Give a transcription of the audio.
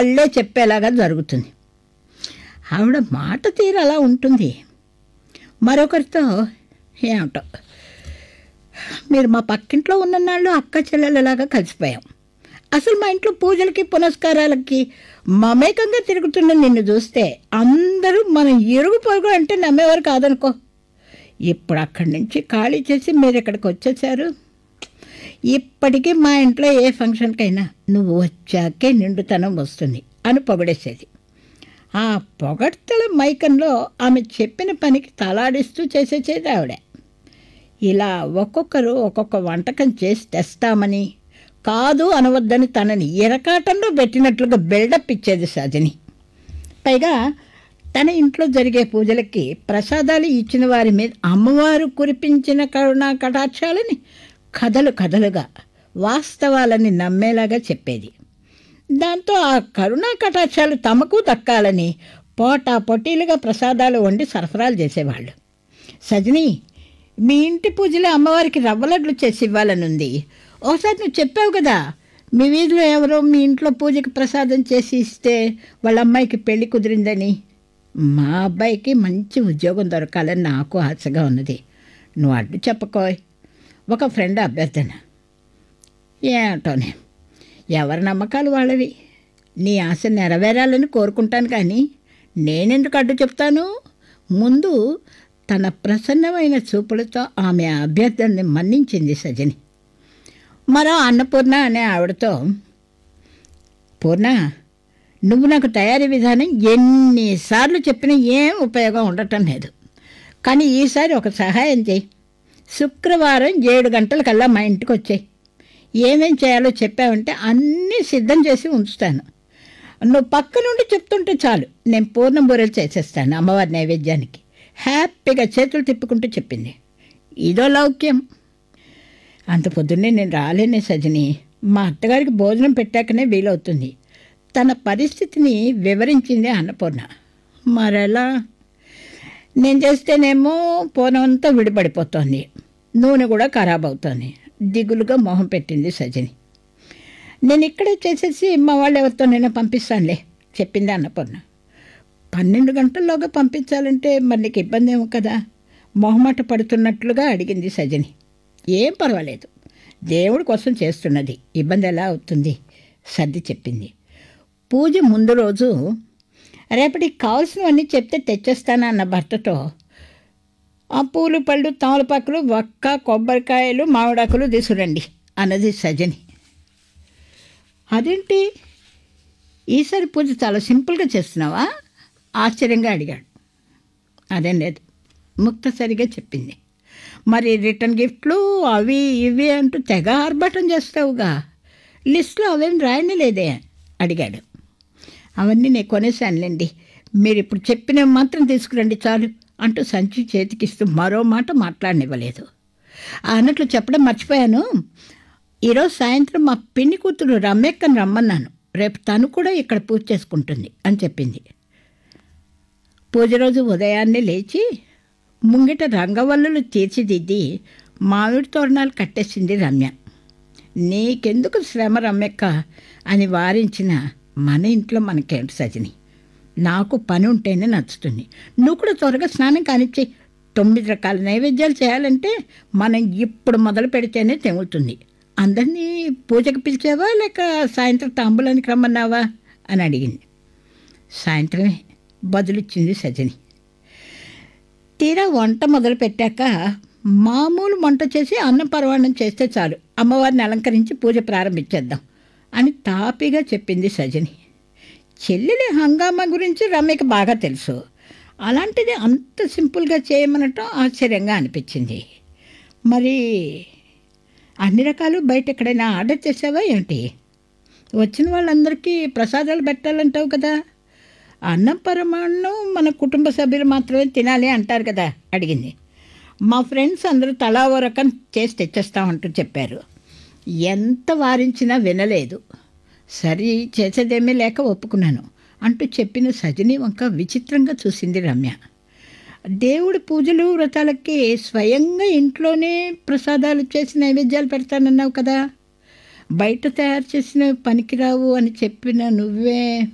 వాళ్ళే చెప్పేలాగా జరుగుతుంది. ఆవిడ మాట తీరు అలా ఉంటుంది. మరొకరితో ఏమిటో, మీరు మా పక్కింట్లో ఉన్ననాళ్ళు అక్క చెల్లెలలాగా కలిసిపోయాం. అసలు మా ఇంట్లో పూజలకి పునస్కారాలకి మమేకంగా తిరుగుతున్న నిన్ను చూస్తే అందరూ మనం ఇరుగు పొరుగు అంటే నమ్మేవారు కాదనుకో. ఇప్పుడు అక్కడి నుంచి ఖాళీ చేసి మీరు ఇక్కడికి వచ్చేసారు. ఇప్పటికీ మా ఇంట్లో ఏ ఫంక్షన్కైనా నువ్వు వచ్చాకే నిండుతనం వస్తుంది అని పొగడేసేది. ఆ పొగడ్తల మైకంలో ఆమె చెప్పిన పనికి తలాడిస్తూ చేసేది ఆవిడ. ఇలా ఒక్కొక్కరు ఒక్కొక్క వంటకం చేసి తెస్తామని, కాదు అనవద్దని తనని ఇరకాటంలో పెట్టినట్లుగా బిల్డప్ ఇచ్చేది సజని. పైగా తన ఇంట్లో జరిగే పూజలకి ప్రసాదాలు ఇచ్చిన వారి మీద అమ్మవారు కురిపించిన కరుణా కటాక్షాలని కథలు కథలుగా వాస్తవాలని నమ్మేలాగా చెప్పేది. దాంతో ఆ కరుణా కటాక్షాలు తమకు దక్కాలని పోటా పొట్టీలుగా ప్రసాదాలు వండి సరఫరాలు చేసేవాళ్ళు. సజని, మీ ఇంటి పూజలో అమ్మవారికి రవ్వలడ్లు చేసి ఇవ్వాలనుంది. ఒకసారి నువ్వు చెప్పావు కదా, మీ వీధిలో ఎవరో మీ ఇంట్లో పూజకి ప్రసాదం చేసి ఇస్తే వాళ్ళ అమ్మాయికి పెళ్లి కుదిరిందని. మా అబ్బాయికి మంచి ఉద్యోగం దొరకాలని నాకు ఆశగా ఉన్నది. నువ్వు అడ్డు చెప్పకోయ్. ఒక ఫ్రెండ్ అభ్యర్థన. ఏమిటోనే, ఎవరి నమ్మకాలు వాళ్ళవి. నీ ఆశ నెరవేరాలని కోరుకుంటాను, కానీ నేనెందుకు అడ్డు చెప్తాను? ముందు తన ప్రసన్నమైన చూపులతో ఆమె అభ్యర్థనని మన్నించింది సజని. మరో అన్నపూర్ణ అనే ఆవిడతో, పూర్ణ, నువ్వు నాకు తయారీ విధానం ఎన్నిసార్లు చెప్పినా ఏం ఉపయోగం ఉండటం లేదు. కానీ ఈసారి ఒక సహాయం చేయి. శుక్రవారం 7 గంటలకల్లా మా ఇంటికి వచ్చాయి. ఏమేం చేయాలో చెప్పావంటే అన్నీ సిద్ధం చేసి ఉంచుతాను. నువ్వు పక్క నుండి చెప్తుంటే చాలు, నేను పూర్ణం బూరెలు చేసేస్తాను అమ్మవారి నైవేద్యానికి. హ్యాపీగా చేతులు తిప్పుకుంటూ చెప్పింది. ఇదో లౌక్యం. అంత పొద్దున్నే నేను రాలేనే సజని. మా అత్తగారికి భోజనం పెట్టాకనే వీలవుతుంది. తన పరిస్థితిని వివరించింది అన్నపూర్ణ. మరెలా? నేను చేస్తేనేమో పూర్ణమంతా విడిపడిపోతోంది, నూనె కూడా ఖరాబ్ అవుతోంది. దిగులుగా మొహం పెట్టింది సజని. నేను ఇక్కడే చేసేసి మా వాళ్ళు ఎవరితోనైనా పంపిస్తానులే చెప్పింది అన్నపూర్ణ. 12 గంటల్లోగా పంపించాలంటే మరి నీకు ఇబ్బంది ఏమో కదా, మొహమాట పడుతున్నట్లుగా అడిగింది సజని. ఏం పర్వాలేదు, దేవుడి కోసం చేస్తున్నది, ఇబ్బంది ఎలా అవుతుంది సర్ది చెప్పింది. పూజ ముందు రోజు రేపటికి కావాల్సినవన్నీ చెప్తే తెచ్చేస్తాను అన్న భర్తతో ఆ పూలు పళ్ళు తమలపాకులు వక్క కొబ్బరికాయలు మామిడాకులు తీసుకురండి అన్నది సజని. అదేంటి ఈసారి పూజ చాలా సింపుల్గా చేస్తున్నావా ఆశ్చర్యంగా అడిగాడు. అదేం లేదు, ముక్తసరిగా చెప్పింది. మరి రిటర్న్ గిఫ్ట్లు అవి ఇవి అంటూ తెగ ఆర్భాటం చేస్తావుగా, లిస్టులో అవేం రాయని లేదే అడిగాడు. అవన్నీ నేను కొనేసానులేండి, మీరు ఇప్పుడు చెప్పినవి మాత్రం తీసుకురండి చాలు అంటూ సంచి చేతికిస్తూ మరో మాట మాట్లాడనివ్వలేదు. అన్నట్లు చెప్పడం మర్చిపోయాను, ఈరోజు సాయంత్రం మా పిన్ని కూతురు రమ్యక్కని రమ్మన్నాను, రేపు తను కూడా ఇక్కడ పూజ చేసుకుంటుంది అని చెప్పింది. పూజ రోజు ఉదయాన్నే లేచి ముంగిట రంగవల్లులు తీర్చిదిద్ది మామిడి తోరణాలు కట్టేసింది రమ్య. నీకెందుకు శ్రమ రమ్యక్క అని వారించిన మన ఇంట్లో మనకేంటి సజని, నాకు పని ఉంటేనే నచ్చుతుంది. నువ్వు కూడా త్వరగా స్నానం కానిచ్చి 9 రకాల నైవేద్యాలు చేయాలంటే మనం ఇప్పుడు మొదలు పెడితేనే తెగులుతుంది. అందరినీ పూజకు పిలిచావా లేక సాయంత్రం తాంబూలానికి రమ్మన్నావా అని అడిగింది. సాయంత్రమే బదులిచ్చింది సజని. తీరా వంట మొదలు పెట్టాక మామూలు వంట చేసి అన్నం పరవాణం చేస్తే చాలు, అమ్మవారిని అలంకరించి పూజ ప్రారంభించేద్దాం అని తాపీగా చెప్పింది సజని. చెల్లెలి హంగామా గురించి రమ్యకి బాగా తెలుసు, అలాంటిది అంత సింపుల్గా చేయమనటం ఆశ్చర్యంగా అనిపించింది. మరి అన్ని రకాలు బయట ఎక్కడైనా ఆర్డర్ చేసావా ఏంటి? వచ్చిన వాళ్ళందరికీ ప్రసాదాలు పెట్టాలంటావు కదా, అన్నం పరమాన్నం మన కుటుంబ సభ్యులు మాత్రమే తినాలి అంటారు కదా అడిగింది. మా ఫ్రెండ్స్ అందరూ తలా ఓ రకం చేసి తెచ్చేస్తామంటూ చెప్పారు. ఎంత వారించినా వినలేదు. సరి చేసేదేమీ లేక ఒప్పుకున్నాను అంటూ చెప్పిన సజని వంక విచిత్రంగా చూసింది రమ్య. దేవుడి పూజలు వ్రతాలకి స్వయంగా ఇంట్లోనే ప్రసాదాలు చేసి నైవేద్యాలు పెడతానన్నావు కదా, బయట తయారు చేసిన పనికిరావు అని చెప్పిన నువ్వే